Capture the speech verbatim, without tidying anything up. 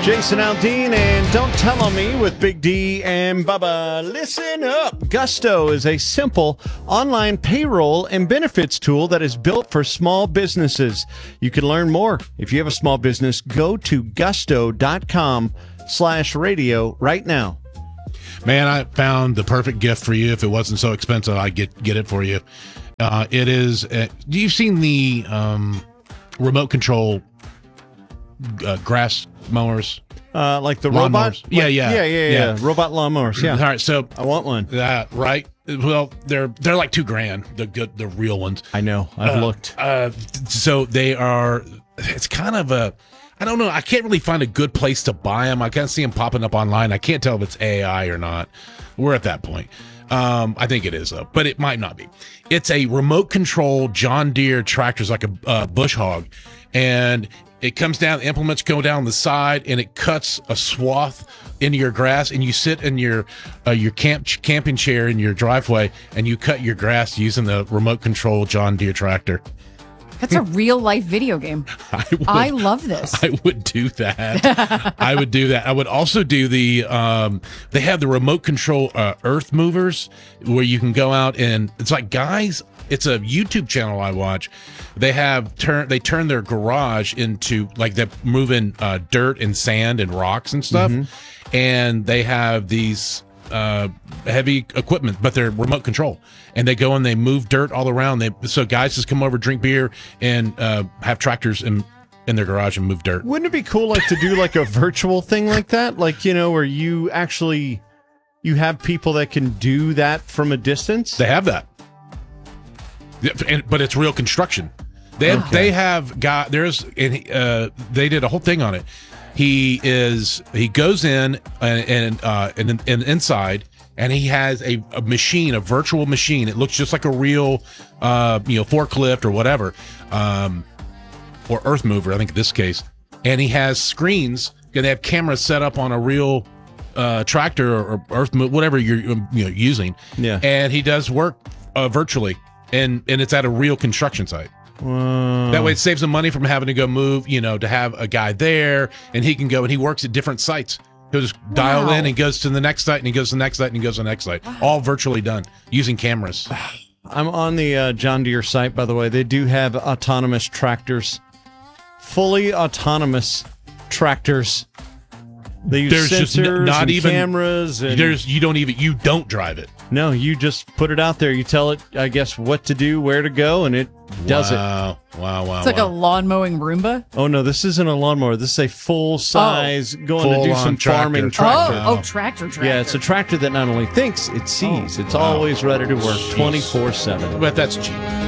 Jason Aldean and Don't Tell On Me with Big D and Bubba. Listen up. Gusto is a simple online payroll and benefits tool that is built for small businesses. You can learn more. If you have a small business, go to gusto.com slash radio right now. Man, I found the perfect gift for you. If it wasn't so expensive, I'd get, get it for you. Uh, it is, uh, you've seen the um, remote control uh, grass mowers? Uh, like the lawn robot? Mowers. Yeah, like, yeah, yeah, yeah, yeah, yeah. Robot lawnmowers, yeah. All right, so I want one. That uh, right? Well, they're they're like two grand. The good, the real ones. I know. I've uh, looked. Uh, so they are. It's kind of a. I don't know. I can't really find a good place to buy them. I can't see them popping up online. I can't tell if it's A I or not. We're at that point. Um, I think it is though, but it might not be. It's a remote control John Deere tractor. It's like a uh, bush hog, and it comes down, the implements go down the side, and it cuts a swath into your grass, and you sit in your uh, your camp camping chair in your driveway, and you cut your grass using the remote control John Deere tractor. That's a real life video game. I, would, I love this. I would do that. I would do that. I would also do the, um, they have the remote control uh, earth movers where you can go out and it's like, guys, it's a YouTube channel I watch. They have turn, they turn their garage into like they're moving uh, dirt and sand and rocks and stuff. Mm-hmm. And they have these uh heavy equipment, but they're remote control, and they go and they move dirt all around. They so guys just come over, drink beer, and uh have tractors in in their garage and move dirt. Wouldn't it be cool like to do like a virtual thing like that, like, you know, where you actually you have people that can do that from a distance? They have that, and, but it's real construction. They have, okay. they have got there's and uh they did a whole thing on it. He is. He goes in and and, uh, and and inside, and he has a, a machine, a virtual machine. It looks just like a real, uh, you know, forklift or whatever, um, or earth mover. I think in this case, and he has screens. And they have cameras set up on a real uh, tractor or earth move, whatever you're you know using. Yeah. And he does work uh, virtually, and and it's at a real construction site. Wow. That way it saves him money from having to go move, you know, to have a guy there, and he can go and he works at different sites. He'll just wow. dial in and goes to the next site, and he goes to the next site, and he goes to the next site. Wow. All virtually done using cameras. I'm on the uh, John Deere site, by the way. They do have autonomous tractors, fully autonomous tractors. They use there's sensors just n- not and even cameras. And there's you don't even you don't drive it. No, you just put it out there. You tell it, I guess, what to do, where to go, and it does wow. it. Wow, wow, It's like wow. a lawn mowing Roomba? Oh, no, this isn't a lawnmower. This is a full-size, oh. going Full to do some tractor. farming tractor. Oh, oh, tractor, tractor. Yeah, it's a tractor that not only thinks, it sees. Oh. It's Wow. always ready to work Jeez. twenty-four seven. But that's cheap.